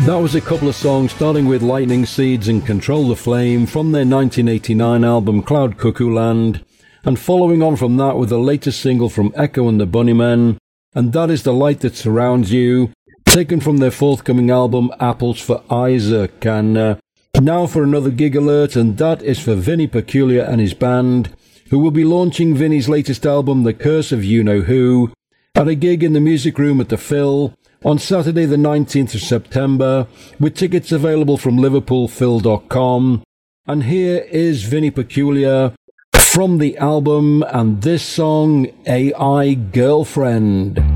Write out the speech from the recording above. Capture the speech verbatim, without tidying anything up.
That was a couple of songs starting with Lightning Seeds and Control the Flame from their nineteen eighty-nine album Cloud Cuckoo Land, and following on from that with the latest single from Echo and the Bunnymen, and that is The Light That Surrounds You, taken from their forthcoming album Apples for Isaac. And uh, now for another gig alert, and that is for Vinny Peculiar and his band, who will be launching Vinny's latest album The Curse of You Know Who at a gig in the Music Room at the Phil on Saturday the nineteenth of September, with tickets available from liverpool phil dot com. And here is Vinny Peculiar from the album and this song, A I Girlfriend.